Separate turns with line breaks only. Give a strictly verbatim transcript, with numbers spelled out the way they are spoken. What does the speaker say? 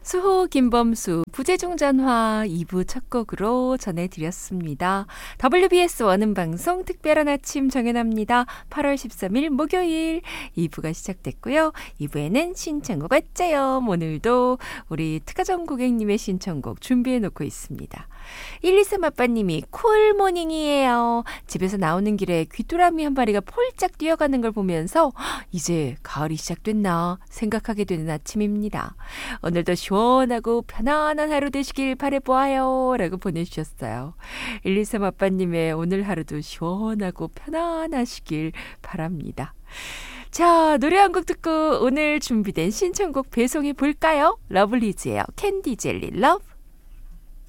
수호 김범수 부재중전화 이 부 첫 곡으로 전해드렸습니다. 더블유비에스 원음방송 특별한 아침 정연합니다. 팔월 십삼일 목요일 이 부가 시작됐고요. 이 부에는 신청곡 어째요. 오늘도 우리 특가정 고객님의 신청곡 준비해놓고 있습니다. 일이삼 아빠님이 쿨모닝이에요. 집에서 나오는 길에 귀뚜라미 한 마리가 폴짝 뛰어가는 걸 보면서 이제 가을이 시작됐나 생각하게 되는 아침입니다. 오늘도 시원하고 편안한 하루 되시길 바라보아요 라고 보내주셨어요. 일이삼 아빠님의 오늘 하루도 시원하고 편안하시길 바랍니다. 자, 노래 한 곡 듣고 오늘 준비된 신청곡 배송해 볼까요? 러블리즈예요. 캔디 젤리 러브.